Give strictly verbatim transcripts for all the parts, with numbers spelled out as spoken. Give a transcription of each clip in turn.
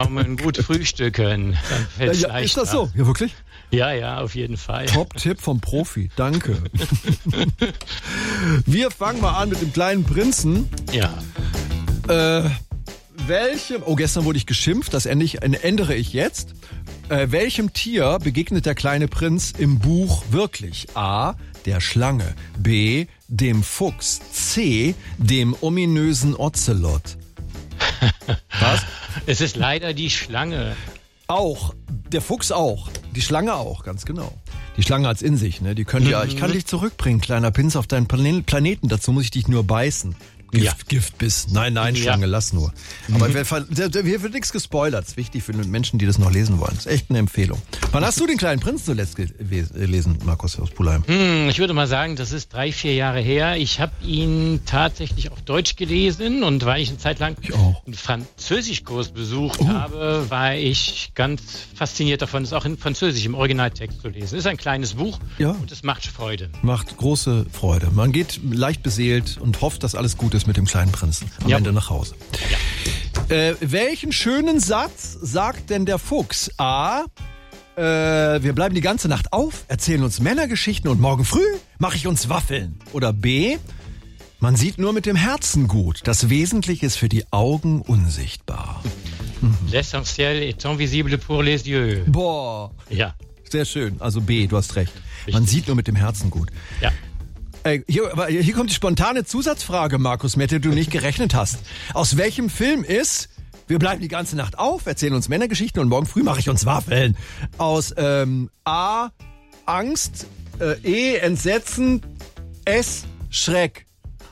man gut frühstücken. Dann fällt's Ja, ist das so? Ja, wirklich? Ja, ja, auf jeden Fall. Top-Tipp vom Profi, danke. Wir fangen mal an mit dem kleinen Prinzen. Ja. Äh, welchem, oh, gestern wurde ich geschimpft, das ändere ich jetzt. Äh, welchem Tier begegnet der kleine Prinz im Buch wirklich? A, der Schlange. B, dem Fuchs. C, dem ominösen Ocelot. Was? Es ist leider die Schlange. Auch. Der Fuchs auch. Die Schlange auch, ganz genau. Die Schlange hat's in sich, ne? Die können mhm. ja, ich kann dich zurückbringen, kleiner Prinz, auf deinen Plan- Planeten. Dazu muss ich dich nur beißen. Gift, ja. Giftbiss. Nein, nein, Schlange, ja. lass nur. Aber mhm. hier wird nichts gespoilert. Das ist wichtig für Menschen, die das noch lesen wollen. Das ist echt eine Empfehlung. Wann hast du den kleinen Prinzen zuletzt gelesen, Markus aus Pulheim? Hm, ich würde mal sagen, das ist drei, vier Jahre her. Ich habe ihn tatsächlich auf Deutsch gelesen und weil ich eine Zeit lang einen Französischkurs besucht oh. habe, war ich ganz fasziniert davon, es auch in Französisch im Originaltext zu lesen. Es ist ein kleines Buch ja. und es macht Freude. Macht große Freude. Man geht leicht beseelt und hofft, dass alles gut ist mit dem kleinen Prinzen am ja. Ende nach Hause. Ja. Äh, welchen schönen Satz sagt denn der Fuchs? A, äh, wir bleiben die ganze Nacht auf, erzählen uns Männergeschichten und morgen früh mache ich uns Waffeln. Oder B, man sieht nur mit dem Herzen gut. Das Wesentliche ist für die Augen unsichtbar. Mhm. L'essentiel est invisible pour les yeux. Boah. Ja. Sehr schön. Also B, du hast recht. Richtig. Man sieht nur mit dem Herzen gut. Ja. Hier, hier kommt die spontane Zusatzfrage, Markus, mit der du nicht gerechnet hast. Aus welchem Film ist wir bleiben die ganze Nacht auf, erzählen uns Männergeschichten und morgen früh mache ich uns Waffeln? Aus ähm, A, Angst, äh, E, Entsetzen, S, Schreck.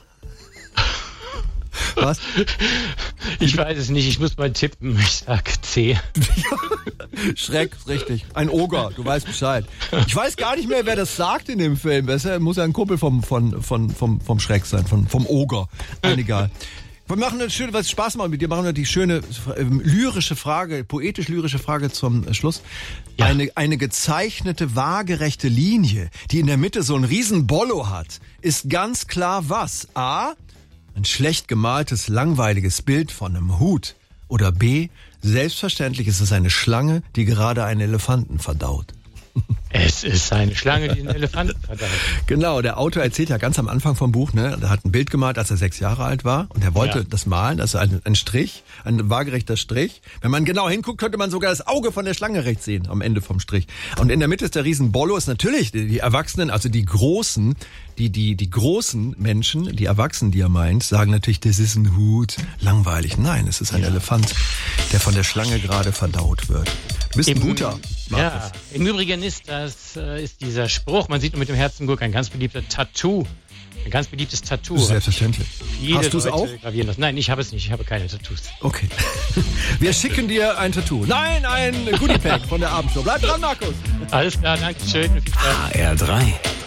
Was? Ich weiß es nicht, ich muss mal tippen. Ich sag C. Schreck, richtig. Ein Oger, du weißt Bescheid. Ich weiß gar nicht mehr, wer das sagt in dem Film. Das muss ja ein Kumpel vom, von, von, vom, vom Schreck sein, vom, vom Oger. Ein egal. Wir machen eine schöne, was Spaß macht mit dir, machen wir die schöne äh, lyrische Frage, poetisch-lyrische Frage zum Schluss. Ja. Eine, eine gezeichnete, waagerechte Linie, die in der Mitte so einen riesen Bollo hat, ist ganz klar was? A, ein schlecht gemaltes, langweiliges Bild von einem Hut. Oder B, selbstverständlich ist es eine Schlange, die gerade einen Elefanten verdaut. Es ist eine Schlange, die einen Elefanten verdaut. Genau, der Autor erzählt ja ganz am Anfang vom Buch, ne, er hat ein Bild gemalt, als er sechs Jahre alt war und er wollte ja. das malen, also ein, ein Strich, ein waagerechter Strich. Wenn man genau hinguckt, könnte man sogar das Auge von der Schlange rechts sehen, am Ende vom Strich. Und in der Mitte ist der riesen Bollo, ist natürlich die, die Erwachsenen, also die Großen, die, die, die großen Menschen, die Erwachsenen, die er meint, sagen natürlich, das ist ein Hut, langweilig. Nein, es ist ein ja. Elefant, der von der Schlange gerade verdaut wird. Du bist Im, ein guter, Markus. Ja, im Übrigen ist das, äh, ist dieser Spruch, man sieht nur mit dem Herzen gut, ein ganz beliebter Tattoo. Ein ganz beliebtes Tattoo. Selbstverständlich. Hast du es auch? Nein, ich habe es nicht. Ich habe keine Tattoos. Okay. Wir schicken dir ein Tattoo. Nein, ein Goodie-Pack von der Abendshow. Bleib dran, Markus. Alles klar, danke schön. H R drei